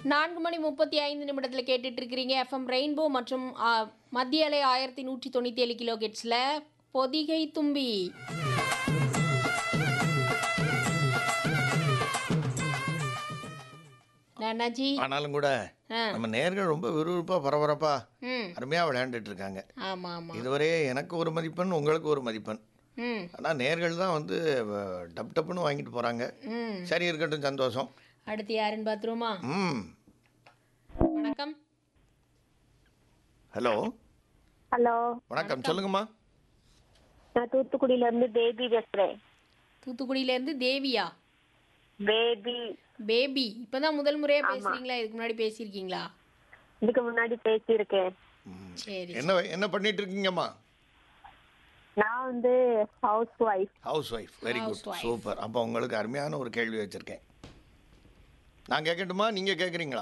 4:35 கேட்டுட்டு இருக்கிறீங்க FM rainbow மற்றும் மத்திய அலை 1197 கிலோ ஹெர்ட்ஸ்ல பொதிகை தும்பி. அண்ணாச்சி ஆனாலும் கூட நம்ம நேர்கள் ரொம்ப விறுவிறுப்பா பரபரப்பா அருமையா விளையாண்டுட்டு இருக்காங்க. ஆமா ஆமா. இதுவரையே எனக்கு ஒரு மதிப்பெண், உங்களுக்கு ஒரு மதிப்பெண். ஆனா நேர்கள் தான் வந்து டப் டப்புன்னு வாங்கிட்டு போறாங்க. சரி, இருக்கட்டும், சந்தோஷம். அடுத்து யாருன்னு பாத்துருமா? வணக்கம். ஹலோ. வணக்கம், சொல்லுங்கம்மா. நான் தூத்துக்குடியில இருந்து பேபி பேசுறேன். தூத்துக்குடியில இருந்து தேவியா? பேபி இப்பதான் முதல் முறையா பேசுறீங்களா? இதுக்கு முன்னாடி பேசியிருக்கீங்களா? இதுக்கு முன்னாடி பேசியிருக்கேன். சரி. என்ன பண்ணிட்டு இருக்கீங்கம்மா? நான் வந்து house wife. Very good, super. அப்போ உங்களுக்கு அருமையான ஒரு கேள்வி வச்சிருக்கேன். நான் கேட்கட்டுமா, நீங்க கேட்குறீங்களா?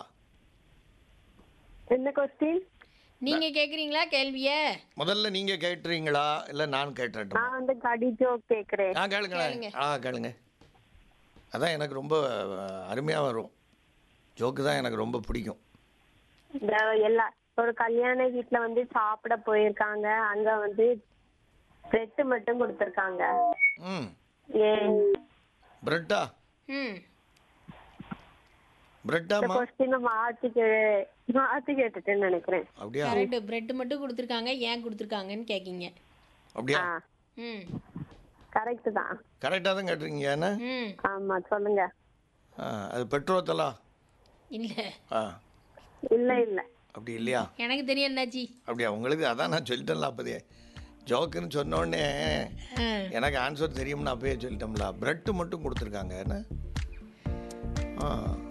என்ன கொஸ்டின்? நீங்க கேக்குறீங்களா கேள்விய? முதல்ல நீங்க கேட்டுறீங்களா இல்ல நான் கேட்டுறேன்? நான் வந்து கடி ஜோக் கேக்குறேன். கேளுங்க. அதான் எனக்கு ரொம்ப அருமையா வரும். ஜோக்கு தான் எனக்கு ரொம்ப பிடிக்கும். ஒரு கல்யாண வீட்டுல வந்து சாப்பிட போயிருக்காங்க. அங்க வந்து பிரெட் மட்டும் கொடுத்திருக்காங்க. பிரெட்டா? மாத்தி கேட்டுட்டேன்னு நினைக்கிறேன். அப்படியா? கரெக்ட். பிரெட் மட்டும் கொடுத்திருக்காங்க, ஏன் கொடுத்திருக்காங்கன்னு கேக்கீங்க. அப்படியா? கரெக்ட் தான். கரெக்டா தான் கேட்டுறீங்க. ஆமா, சொல்லுங்க. அது பெட்ரோத்தலா? இல்ல இல்ல. அப்படி இல்லையா? எனக்கு தெரியும் என்னாச்சி. அப்படியா? உங்களுக்கு அதான் நான் சொல்லிட்டேன்ல அப்பதே. ஜோக்குன்னு சொன்ன உடனே எனக்கு ஆன்சர் தெரியும்னு அப்பயே சொல்லிட்டோம்ல. பிரெட் மட்டும் கொடுத்துருக்காங்க. என்ன